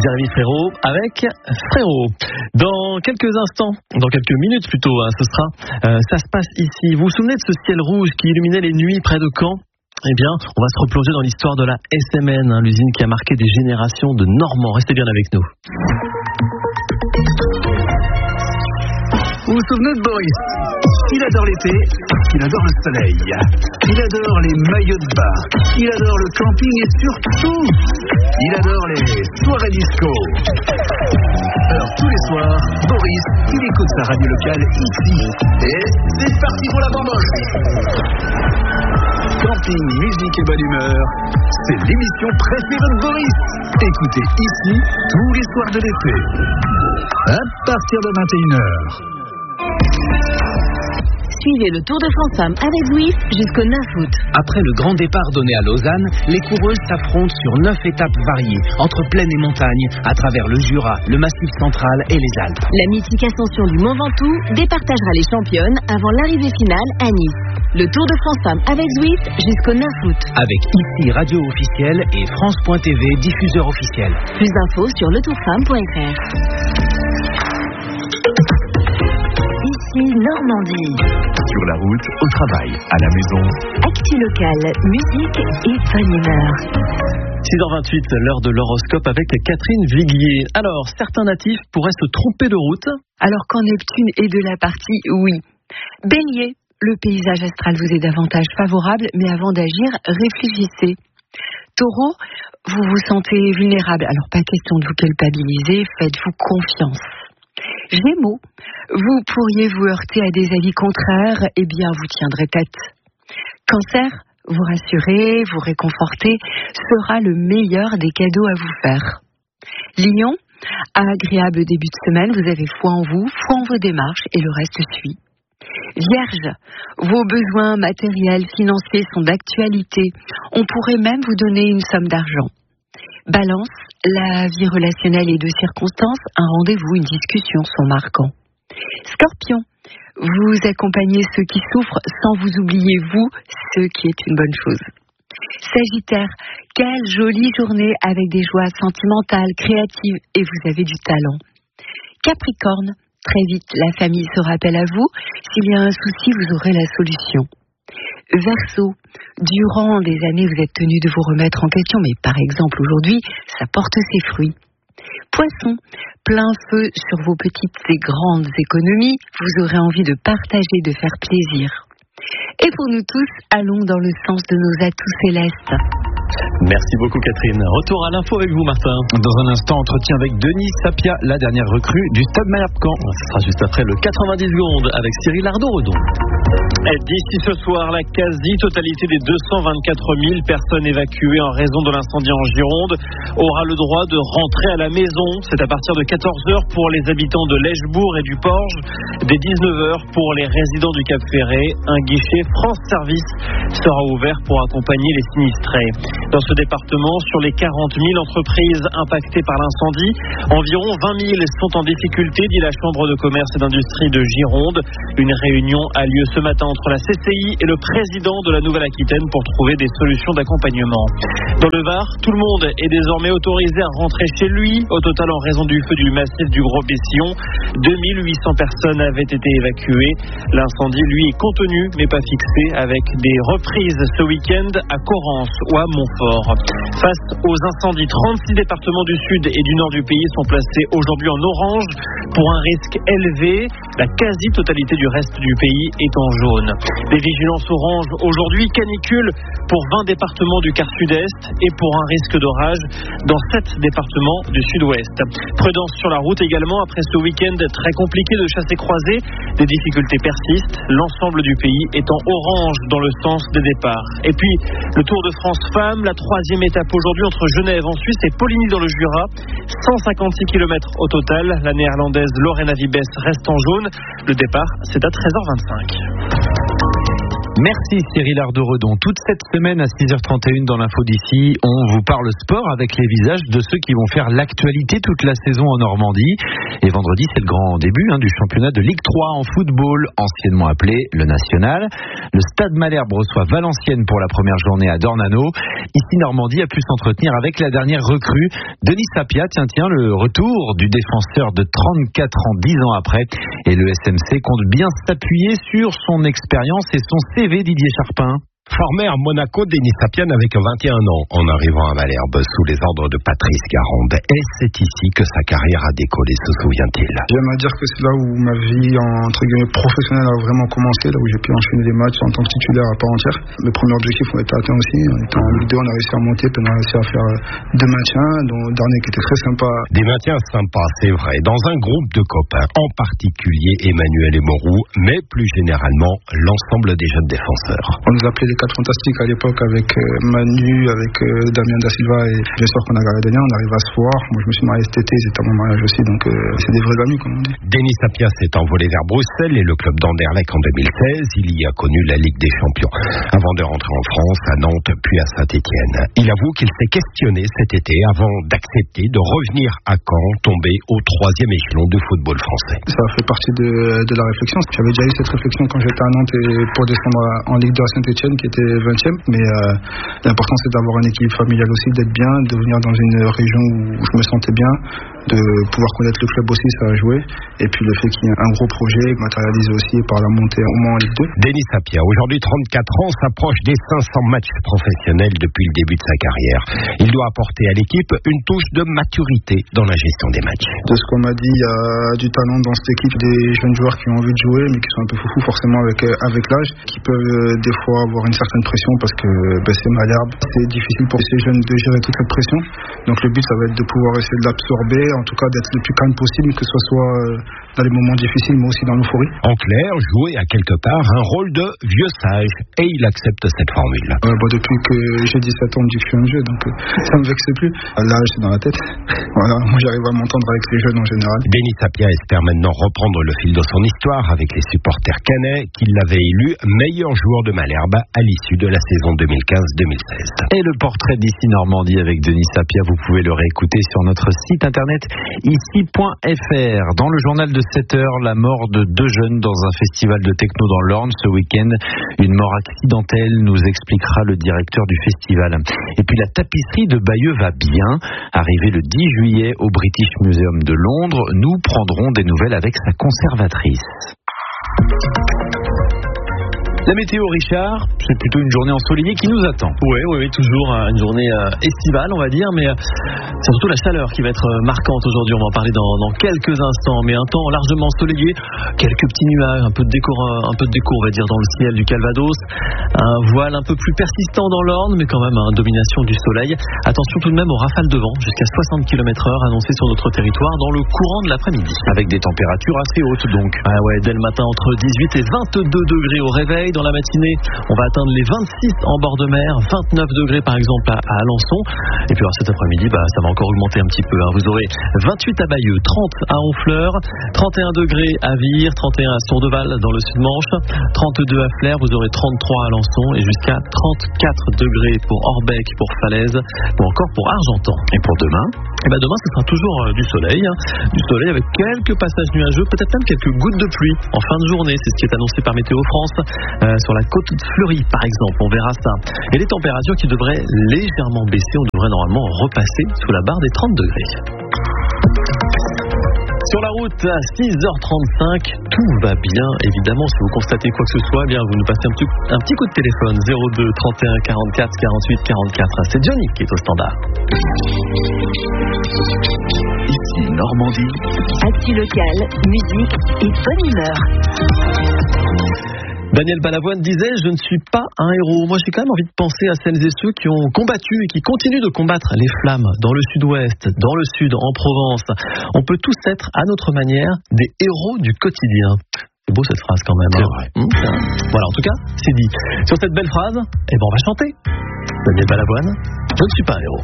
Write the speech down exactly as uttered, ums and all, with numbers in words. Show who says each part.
Speaker 1: Jérémy Frérot avec Frérot. Dans quelques instants, dans quelques minutes plutôt, hein, ce sera, euh, ça se passe ici. Vous vous souvenez de ce ciel rouge qui illuminait les nuits près de Caen ? Eh bien, on va se replonger dans l'histoire de la S M N, hein, l'usine qui a marqué des générations de Normands. Restez bien avec nous.
Speaker 2: Vous vous souvenez de Boris ? Il adore l'été, il adore le soleil, il adore les maillots de bain, il adore le camping et surtout, il adore les soirées disco. Alors tous les soirs, Boris, il écoute sa radio locale ici. Et c'est parti pour la bamboche. Camping, musique et bonne humeur, c'est l'émission préférée de Boris. Écoutez ici tous les soirs de l'été, à partir de vingt et une heures.
Speaker 3: Suivez le Tour de France Femmes avec Zwift jusqu'au neuf août.
Speaker 4: Après le grand départ donné à Lausanne, les coureuses s'affrontent sur neuf étapes variées, entre plaine et montagne, à travers le Jura, le Massif central et les Alpes.
Speaker 3: La mythique ascension du Mont Ventoux départagera les championnes avant l'arrivée finale à Nice. Le Tour de France Femmes avec Zwift jusqu'au neuf août.
Speaker 4: Avec ici Radio officielle et France point T V diffuseur officiel.
Speaker 3: Plus d'infos sur le tour femme point f r. Ici Normandie.
Speaker 5: Sur la route, au travail, à la maison.
Speaker 3: Actu locale, musique et bonne humeur.
Speaker 1: six heures vingt-huit, l'heure de l'horoscope avec Catherine Viguier. Alors, certains natifs pourraient se tromper de route.
Speaker 6: Alors quand Neptune est de la partie, oui. Bélier, le paysage astral vous est davantage favorable, mais avant d'agir, réfléchissez. Taureau, vous vous sentez vulnérable, alors pas question de vous culpabiliser, faites-vous confiance. Gémeaux, vous pourriez vous heurter à des avis contraires, eh bien vous tiendrez tête. Cancer, vous rassurer, vous réconforter sera le meilleur des cadeaux à vous faire. Lion, agréable début de semaine, vous avez foi en vous, foi en vos démarches et le reste suit. Vierge, vos besoins matériels, financiers sont d'actualité. On pourrait même vous donner une somme d'argent. Balance, la vie relationnelle est de circonstance, un rendez-vous, une discussion sont marquants. Scorpion, vous accompagnez ceux qui souffrent sans vous oublier vous, ce qui est une bonne chose. Sagittaire, quelle jolie journée avec des joies sentimentales, créatives et vous avez du talent. Capricorne, très vite la famille se rappelle à vous, s'il y a un souci vous aurez la solution. Verseau, durant des années vous êtes tenu de vous remettre en question, mais par exemple aujourd'hui, ça porte ses fruits. Poisson, plein feu sur vos petites et grandes économies, vous aurez envie de partager, de faire plaisir. Et pour nous tous, allons dans le sens de nos atouts célestes.
Speaker 1: Merci beaucoup Catherine. Retour à l'info avec vous Martin.
Speaker 7: Dans un instant, entretien avec Denis Sapia, la dernière recrue du Stade Malherbe Caen.
Speaker 1: Ce sera juste après le quatre-vingt-dix secondes avec Cyril Ardo-Redon.
Speaker 8: D'ici ce soir, la quasi-totalité des deux cent vingt-quatre mille personnes évacuées en raison de l'incendie en Gironde aura le droit de rentrer à la maison. C'est à partir de quatorze heures pour les habitants de Lèchebourg et du Porge, dès dix-neuf heures pour les résidents du Cap-Ferré. Un guichet France Service sera ouvert pour accompagner les sinistrés. Dans ce département, sur les quarante mille entreprises impactées par l'incendie, environ vingt mille sont en difficulté, dit la Chambre de commerce et d'industrie de Gironde. Une réunion a lieu ce matin entre la C C I et le président de la Nouvelle-Aquitaine pour trouver des solutions d'accompagnement. Dans le Var, tout le monde est désormais autorisé à rentrer chez lui. Au total, en raison du feu du massif du Gros-Bessillon, deux mille huit cents personnes avaient été évacuées. L'incendie, lui, est contenu, mais pas fixé, avec des reprises ce week-end à Corrence ou à Montfort. Face aux incendies, trente-six départements du sud et du nord du pays sont placés aujourd'hui en orange pour un risque élevé. La quasi-totalité du reste du pays est en jaune. Des vigilances orange aujourd'hui, canicule pour vingt départements du quart sud-est et pour un risque d'orage dans sept départements du sud-ouest. Prudence sur la route également après ce week-end très compliqué de chassé-croisé. Des difficultés persistent, l'ensemble du pays est en orange dans le sens des départs. Et puis, le Tour de France Femmes, la troisième étape aujourd'hui entre Genève en Suisse et Poligny dans le Jura. cent cinquante-six kilomètres au total. La néerlandaise Lorena Vibes reste en jaune. Le départ, c'est à treize heures vingt-cinq.
Speaker 7: Merci Cyril Ardo-Redon. Toute cette semaine à six heures trente et une dans l'info d'ici, on vous parle sport avec les visages de ceux qui vont faire l'actualité toute la saison en Normandie. Et vendredi, c'est le grand début hein, du championnat de Ligue trois en football, anciennement appelé le National. Le Stade Malherbe reçoit Valenciennes pour la première journée à Dornano. Ici, Normandie a pu s'entretenir avec la dernière recrue, Denis Sapia. Tiens, tiens, le retour du défenseur de trente-quatre ans, dix ans après. Et le S M C compte bien s'appuyer sur son expérience et son C V, Didier Charpin.
Speaker 9: Formé à Monaco, Denis Sapia n'avait que vingt et un ans en arrivant à Malherbe sous les ordres de Patrice Garande. Et c'est ici que sa carrière a décollé, se souvient-il.
Speaker 10: J'aime à dire que c'est là où ma vie entre guillemets professionnelle a vraiment commencé, là où j'ai pu enchaîner des matchs en tant que titulaire à part entière. Mes premiers objectifs ont été atteints aussi. On était en Ligue deux, on a réussi à monter, puis on a réussi à faire deux maintiens, dont le dernier qui était très sympa.
Speaker 9: Des maintiens sympas, c'est vrai, dans un groupe de copains, en particulier Emmanuel et Morou, mais plus généralement l'ensemble des jeunes défenseurs.
Speaker 10: On nous appelait les quatre fantastiques à l'époque avec euh, Manu, avec euh, Damien Da Silva et bien sûr qu'on a Gardien. On arrive à se voir. Moi je me suis marié cet été, c'était à mon mariage aussi, donc euh, c'est des vrais amis comme on dit.
Speaker 9: Denis Sapia s'est envolé vers Bruxelles et le club d'Anderlecht en deux mille seize. Il y a connu la Ligue des Champions avant de rentrer en France, à Nantes puis à Saint-Étienne. Il avoue qu'il s'est questionné cet été avant d'accepter de revenir à Caen, tomber au troisième échelon du football français.
Speaker 10: Ça fait partie de, de la réflexion. J'avais déjà eu cette réflexion quand j'étais à Nantes et pour descendre en Ligue deux à Saint-Étienne qui était vingtième, mais euh, l'important c'est d'avoir un équilibre familial aussi, d'être bien, de venir dans une région où je me sentais bien, de pouvoir connaître le club aussi, ça a joué, et puis le fait qu'il y ait un gros projet matérialisé aussi par la montée au moins en Ligue deux.
Speaker 9: Denis Sapia, aujourd'hui trente-quatre ans, s'approche des cinq cents matchs professionnels depuis le début de sa carrière. Il doit apporter à l'équipe une touche de maturité dans la gestion des matchs.
Speaker 10: De ce qu'on m'a dit, il y a du talent dans cette équipe, des jeunes joueurs qui ont envie de jouer, mais qui sont un peu foufous forcément avec, avec l'âge, qui peuvent euh, des fois avoir une certaine pression parce que ben, c'est Malherbe. C'est difficile pour ces jeunes de gérer toute cette pression. Donc le but, ça va être de pouvoir essayer de l'absorber, en tout cas d'être le plus calme possible, que ce soit euh, dans les moments difficiles, mais aussi dans l'euphorie.
Speaker 9: En clair, jouer à quelque part un rôle de vieux sage, et il accepte cette formule.
Speaker 10: Euh, bon, depuis que j'ai dix-sept ans, on me dit que je suis un vieux, donc euh, ça me vexe plus. L'âge, c'est dans la tête. Voilà, moi j'arrive à m'entendre avec les jeunes en général.
Speaker 9: Denis Sapia espère maintenant reprendre le fil de son histoire avec les supporters canais qui l'avaient élu meilleur joueur de Malherbe à l'issue de la saison deux mille quinze deux mille seize.
Speaker 7: Et le portrait d'ici Normandie avec Denis Sapia, vous pouvez le réécouter sur notre site internet ici point f r. Dans le journal de sept heures, la mort de deux jeunes dans un festival de techno dans l'Orne ce week-end. Une mort accidentelle, nous expliquera le directeur du festival. Et puis la tapisserie de Bayeux va bien. Arrivé le dix juillet au British Museum de Londres, nous prendrons des nouvelles avec sa conservatrice. La météo, Richard, c'est plutôt une journée ensoleillée qui nous attend.
Speaker 1: Oui, oui, oui, toujours une journée euh, estivale, on va dire, mais euh, c'est surtout la chaleur qui va être euh, marquante aujourd'hui. On va en parler dans, dans quelques instants, mais un temps largement ensoleillé, quelques petits nuages, un peu de décor, un peu de déco, on va dire, dans le ciel du Calvados, un voile un peu plus persistant dans l'Orne, mais quand même une domination du soleil. Attention tout de même aux rafales de vent, jusqu'à soixante kilomètres heure annoncées sur notre territoire dans le courant de l'après-midi.
Speaker 7: Avec des températures assez hautes donc.
Speaker 1: Ah ouais, dès le matin entre dix-huit et vingt-deux degrés au réveil. Dans la matinée, on va atteindre les vingt-six en bord de mer, vingt-neuf degrés par exemple à, à Alençon. Et puis alors, cet après-midi, bah, ça va encore augmenter un petit peu. Hein. Vous aurez vingt-huit à Bayeux, trente à Honfleur, trente et un degrés à Vire, trente et un à Sourdeval dans le Sud-Manche, trente-deux à Flers, vous aurez trente-trois à Alençon et jusqu'à trente-quatre degrés pour Orbec, pour Falaise ou encore pour Argentan.
Speaker 7: Et pour demain?
Speaker 1: Et ben demain, ce sera toujours euh, du soleil, hein. Du soleil avec quelques passages nuageux, peut-être même quelques gouttes de pluie en fin de journée. C'est ce qui est annoncé par Météo France. Euh, sur la côte de Fleury par exemple, on verra ça. Et les températures qui devraient légèrement baisser, on devrait normalement repasser sous la barre des trente degrés. Sur la route à six heures trente-cinq, tout va bien. Évidemment, si vous constatez quoi que ce soit, eh bien vous nous passez un petit, un petit coup de téléphone zéro deux trente et un quarante-quatre quarante-huit quarante-quatre. C'est Johnny qui est au standard.
Speaker 2: Ici Normandie.
Speaker 3: Actu local, musique et bonne humeur.
Speaker 1: Daniel Balavoine disait « Je ne suis pas un héros ». Moi, j'ai quand même envie de penser à celles et ceux qui ont combattu et qui continuent de combattre les flammes dans le sud-ouest, dans le sud, en Provence. On peut tous être, à notre manière, des héros du quotidien. C'est beau cette phrase quand même.
Speaker 7: C'est
Speaker 1: hein.
Speaker 7: vrai.
Speaker 1: Mmh, c'est vrai. Voilà, en tout cas, c'est dit. Sur cette belle phrase, eh ben, on va chanter. Daniel Balavoine, « Je ne suis pas un héros ».